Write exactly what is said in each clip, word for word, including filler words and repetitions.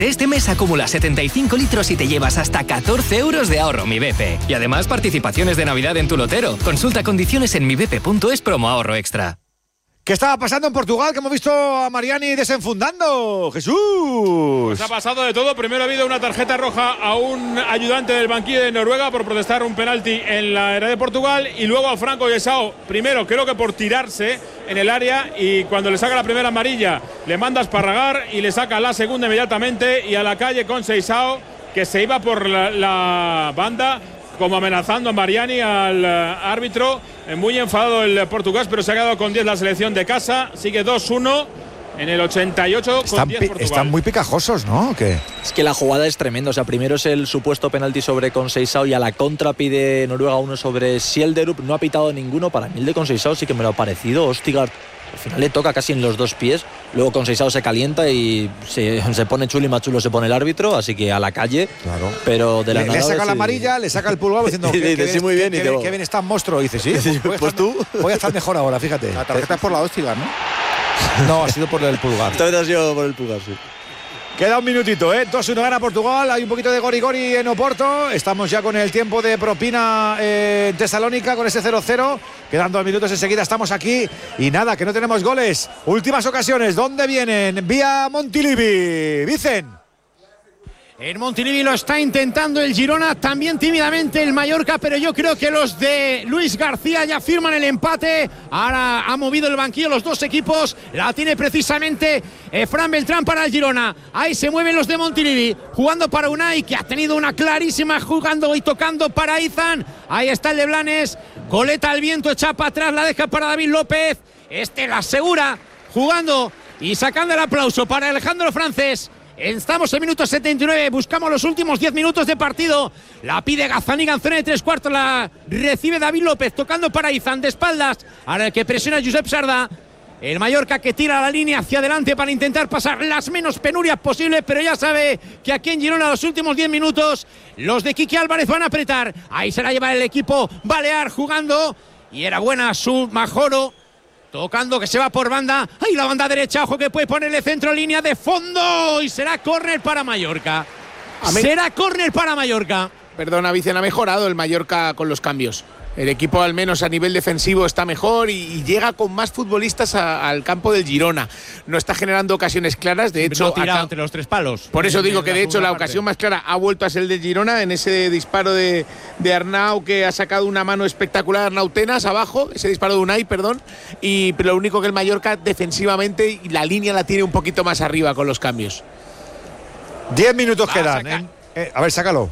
Este mes acumula setenta y cinco litros y te llevas hasta catorce euros de ahorro Mi B P. Y además participaciones de Navidad en tu lotero. Consulta condiciones en mibp punto es promo ahorro extra. ¿Qué estaba pasando en Portugal? Que hemos visto a Mariani desenfundando. ¡Jesús! Pues ha pasado de todo. Primero ha habido una tarjeta roja a un ayudante del banquillo de Noruega por protestar un penalti en la área de Portugal. Y luego a Franco Yesao, primero creo que por tirarse en el área. Y cuando le saca la primera amarilla, le manda a esparragar y le saca la segunda inmediatamente. Y a la calle con Seixao, que se iba por la, la banda, como amenazando a Mariani, al árbitro. Muy enfadado el portugués, pero se ha quedado con diez la selección de casa. Sigue dos uno en el ochenta y ocho están, con diez Portugal. Están muy picajosos, ¿no? ¿O qué? Es que la jugada es tremenda. O sea, primero es el supuesto penalti sobre Conceição y a la contra pide Noruega uno sobre Sjelderup. No ha pitado ninguno. Para mí el de Conceição sí que me lo ha parecido. Ostigard al final le toca casi en los dos pies. Luego Conceição se calienta y se, se pone chulo y más chulo se pone el árbitro. Así que a la calle. Claro. Pero de la le, nada. le saca sí. la amarilla, le saca el pulgar diciendo que, dice, que, sí, muy bien, que, y que, digo, que bien está monstruo. Dice, sí, pues, pues estar, tú. Voy a estar mejor ahora, fíjate. La tarjeta es por la Ostigard, ¿no? No, ha sido por el pulgar. Esta vez ha sido por el pulgar, sí. Queda un minutito, ¿eh? dos uno gana Portugal. Hay un poquito de gori-gori en Oporto. Estamos ya con el tiempo de propina eh, en Tesalónica con ese cero cero. Quedan dos minutos enseguida. Estamos aquí. Y nada, que no tenemos goles. Últimas ocasiones. ¿Dónde vienen? Vía Montilivi. Vicen. En Montilivi lo está intentando el Girona, también tímidamente el Mallorca, pero yo creo que los de Luis García ya firman el empate. Ahora ha movido el banquillo los dos equipos, la tiene precisamente eh, Fran Beltrán para el Girona. Ahí se mueven los de Montilivi, jugando para Unai, que ha tenido una clarísima, jugando y tocando para Izan. Ahí está el de Blanes, goleta al viento, echa para atrás, la deja para David López. Este la asegura, jugando y sacando el aplauso para Alejandro Francés. Estamos en minuto setenta y nueve, buscamos los últimos diez minutos de partido. La pide Gazzaniga en zona de tres cuartos, la recibe David López, tocando para Izan de espaldas. Ahora el que presiona Josep Sardá. El Mallorca que tira la línea hacia adelante para intentar pasar las menos penurias posibles, pero ya sabe que aquí en Girona los últimos diez minutos los de Quique Álvarez van a apretar. Ahí se la lleva el equipo balear jugando. Y era buena su Majoro. Tocando, que se va por banda. ¡Ay, la banda derecha! Ojo que puede ponerle centro, línea de fondo. Y será córner para Mallorca. Será córner para Mallorca. Perdona, Vicen, ha mejorado el Mallorca con los cambios. El equipo, al menos a nivel defensivo, está mejor y, y llega con más futbolistas a, al campo del Girona. No está generando ocasiones claras. De hecho, no tirado acá, entre los tres palos. por eso digo que, de hecho, la parte. ocasión más clara ha vuelto a ser el de Girona en ese disparo de, de Arnau, que ha sacado una mano espectacular. Arnau Tenas abajo, ese disparo de Unai, perdón. Y pero lo único que el Mallorca defensivamente y la línea la tiene un poquito más arriba con los cambios. Diez minutos Va, quedan. saca. ¿eh? Eh, a ver, sácalo.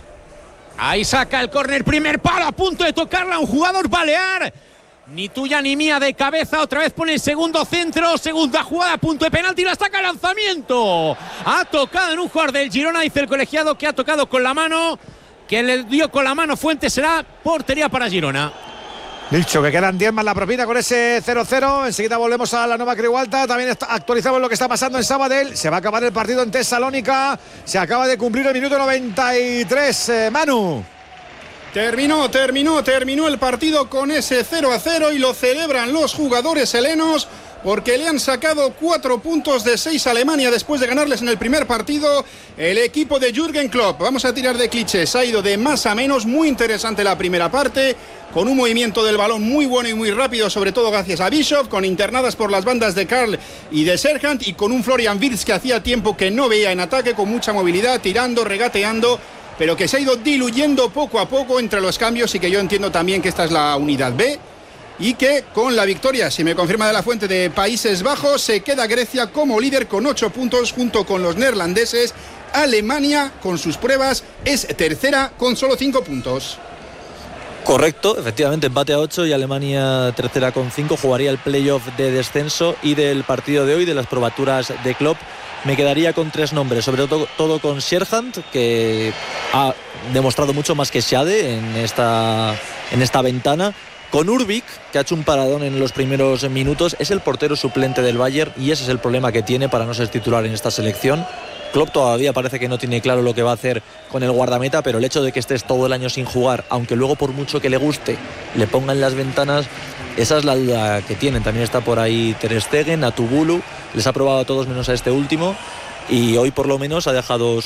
Ahí saca el córner, primer palo, a punto de tocarla un jugador balear. Ni tuya ni mía de cabeza, otra vez pone el segundo centro, segunda jugada, punto de penalti, la saca el lanzamiento. Ha tocado en un jugador del Girona, dice el colegiado que ha tocado con la mano, que le dio con la mano Fuentes, será portería para Girona. Dicho que quedan diez más la propina con ese cero cero. Enseguida volvemos a la Nueva Creu Alta. También está, actualizamos lo que está pasando en Sabadell. Se va a acabar el partido en Tesalónica. Se acaba de cumplir el minuto noventa y tres. Eh, Manu. Terminó, terminó, terminó el partido con ese cero a cero y lo celebran los jugadores helenos porque le han sacado cuatro puntos de seis a Alemania después de ganarles en el primer partido el equipo de Jürgen Klopp. Vamos a tirar de clichés, ha ido de más a menos, muy interesante la primera parte, con un movimiento del balón muy bueno y muy rápido, sobre todo gracias a Bishop, con internadas por las bandas de Karl y de Serhant y con un Florian Wirtz que hacía tiempo que no veía en ataque, con mucha movilidad, tirando, regateando, pero que se ha ido diluyendo poco a poco entre los cambios y que yo entiendo también que esta es la unidad B. Y que con la victoria, si me confirma de la fuente de Países Bajos, se queda Grecia como líder con ocho puntos junto con los neerlandeses. Alemania, con sus pruebas, es tercera con solo cinco puntos. Correcto, efectivamente, empate a ocho y Alemania tercera con cinco. Jugaría el playoff de descenso y del partido de hoy, de las probaturas de Klopp. Me quedaría con tres nombres, sobre todo, todo con Serhant, que ha demostrado mucho más que Xhade en esta, en esta ventana. Con Urbik, que ha hecho un paradón en los primeros minutos, es el portero suplente del Bayern y ese es el problema que tiene para no ser titular en esta selección. Klopp todavía parece que no tiene claro lo que va a hacer con el guardameta, pero el hecho de que estés todo el año sin jugar, aunque luego por mucho que le guste, le pongan las ventanas, esa es la duda que tienen. También está por ahí Ter Stegen, Atubulu, les ha probado a todos menos a este último y hoy por lo menos ha dejado